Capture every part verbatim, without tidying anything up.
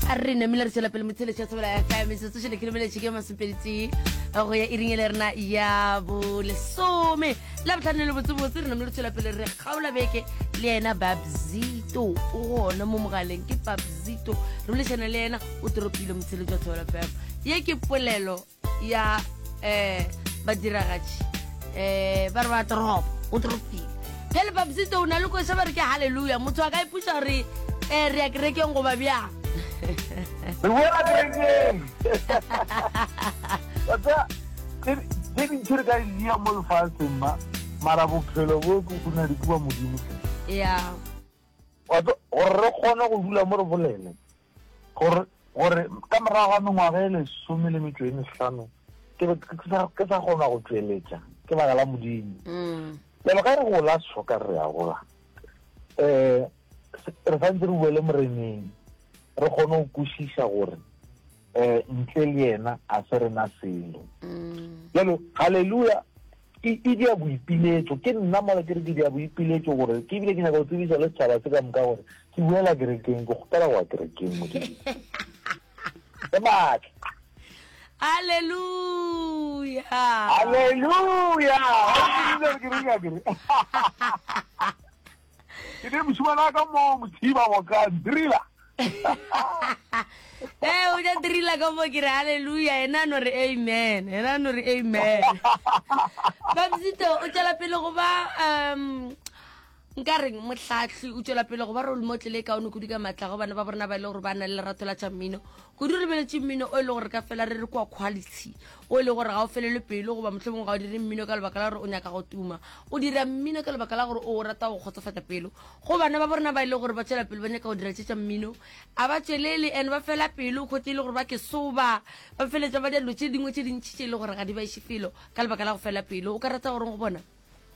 a re ne mela re tsela pele motsheletša se bola F M se se le kile ke masepeditsi go ya iring le rena ya bo lesome la botlhano le botsebotse re ne mela re tsela pele re kgaola beke le yena Babzito o gona mo mogaleng ke Babzito re le tsena le yena o tropile motsheletša wa F M ye ke polelo ya eh badiragatši eh ba re ba trop o tropile pele Babzito o na le go se ba re ke haleluya motho a ka iputsa re eh re a kerekeng go ba bjang But we're not drinking. But that, didn't you guys hear more fasting, ma? Marabu Pelo, Kuna Rikuba Mudimu. Yeah. Or Rokona will do a more volene. Or Camera Marelle, so millimeter in the sun. Give a Casahona or Trelecha. Give a Lamudin. Mm. The Lagara will last for Carria. Eh, Refender Willem remain. Re kgone go kwisisa gore eh ntle le yena a serena selo jalo haleluya e dia boipiletso ke nna mala ke re ke dia boipiletso gore ke bile ke nyaka go tsebisa le tshaba se ka mka gore ke buela kerekeng go gotela wa kerekeng mo di Tsamaka Hallelujah Hallelujah ke re ke re ke re mshwana ka mo mthiba wa ka drila Eh, o ja drila ka mo ke re hallelujah ena no re amen ena no re amen Babzito o tsela pele go ba um nkareng motlhatlhi o tsela pele go ba role model e ka ono go di ka matla go bana ba borena ba ile gore bana le lerato la tšamino go di re beletse mmino o ile gore ka fela re re kwa quality o ile gore ga o felele pele go ba motlhomong ga o dire mmino ka lebaka la gore o nyaka go tuma o dira mmino ka lebaka la gore o rata go kgotsofata pele go bana ba borena ba ile gore ba tsela pele ba nyaka go dira tšetša mmino a ba tswelele and ba fela pele go tile gore ba ke soba ba feletsa ba dilo tše dingwe tše dintšhi tše ile gore ga di ba išefelo ka lebaka la go fela pele o ka rata gore go bona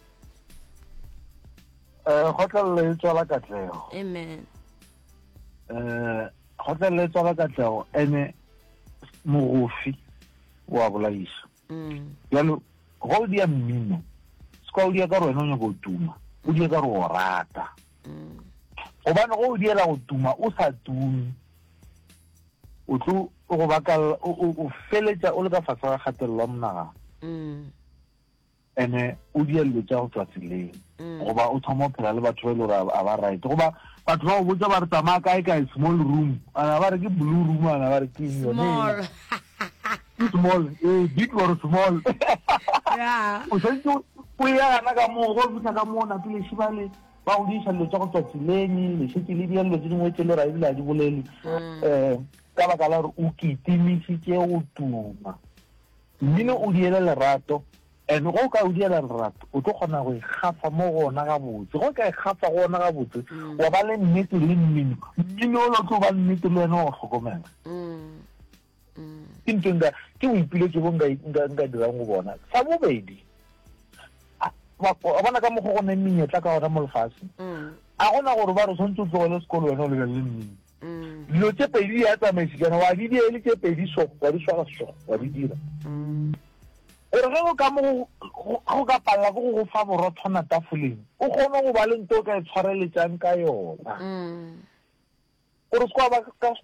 eh hotlelle tswala katlego amen eh hotlelle tswala katlego ene mogofi wa bolaisa mm yalo go dia mmino ska o dia ka rona go tuma o dia ka go rata mm o bana go dia la go tuma o sa tumi o tlo go bakala o feletsa o le ka fasa ga gatelo mona mm ene o dia le tsa go tswa tsileng go ba o thoma phela le batho ba ile a ba right go ba batho ba o botsa ba re tsamaya kae kae small room ana ba re ke blue room ana ba re ke small small eh big or small yeah o sentse o ya na ka mo go botsa ka mo na pele shibale ba o di sa le tsa go tswa tsileng le shetse le dia le dingwe tse le ra ile a di bolele eh ka ba ka la re o kitimisitse o tuma mmino o diela lerato and go ka o diela lerato o tlo gona go igafa mo gona ga botse go ka igafa gona ga botse wa ba le nnete le mmino mmino o tlo ba nnete le no go tlhokomela mm ke ntwenga ke o ipiletse go nga nga dira go bona sa bobedi a bona ka mo go gona mmenyetla ka ona mo lefase a gona gore ba re tsontse go le sekolo wena o le le mmino dilo tse pedi ya tsamaisa wa di di le tse pedi so wa di swala so wa di dira o re go ka mo go ka palla go go fa borotho na tafoleng o gone go ba le nto ka tshwareletsang ka yona mm o re kwa ba ka